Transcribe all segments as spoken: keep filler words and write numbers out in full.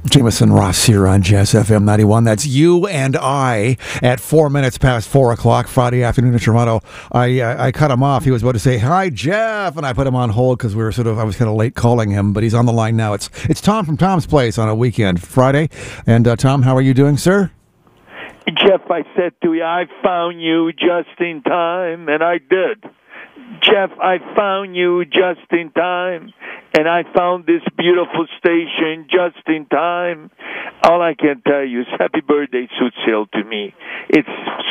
Jameson Ross here on Jazz F M ninety-one. That's you and I at four minutes past four o'clock Friday afternoon in Toronto. I uh, I cut him off. He was about to say, "Hi, Jeff," and I put him on hold because we were sort of, I was kind of late calling him, but he's on the line now. It's it's Tom from Tom's Place on a weekend, Friday. And uh, Tom, how are you doing, sir? Jeff, I said to you, I found you just in time, and I did. Jeff, I found you just in time, and I found this beautiful station just in time. All I can tell you is happy birthday, Suit Sale, to me. It's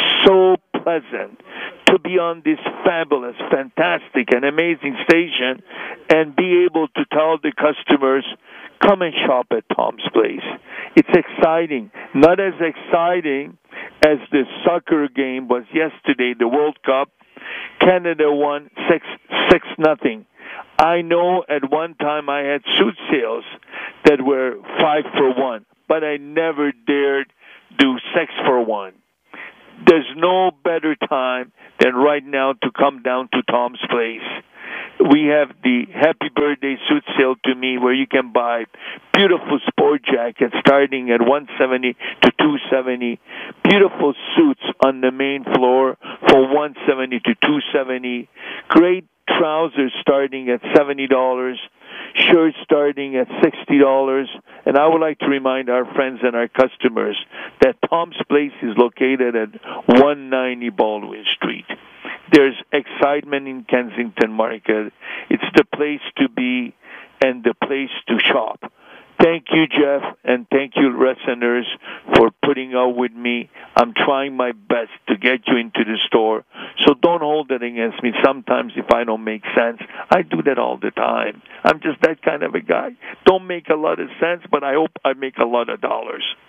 so pleasant to be on this fabulous, fantastic, and amazing station and be able to tell the customers, come and shop at Tom's Place. It's exciting. Not as exciting as the soccer game was yesterday, the World Cup. Canada won six six nothing. I know at one time I had suit sales that were five for one, but I never dared do six for one. There's no better time than right now to come down to Tom's Place. We have the Happy Birthday Suit Sale to me, where you can buy beautiful sport jackets starting at one seventy to two seventy, beautiful suits on the main floor for one seventy to two seventy, great trousers starting at seventy dollars, shirts starting at sixty dollars. And I would like to remind our friends and our customers that Tom's Place is located at one ninety Baldwin Street. There's excitement in Kensington Market. It's the place to be and the place to shop. Thank you, Jeff, and thank you, listeners, for putting up with me. I'm trying my best to get you into the store, so don't hold it against me. Sometimes if I don't make sense, I do that all the time. I'm just that kind of a guy. Don't make a lot of sense, but I hope I make a lot of dollars.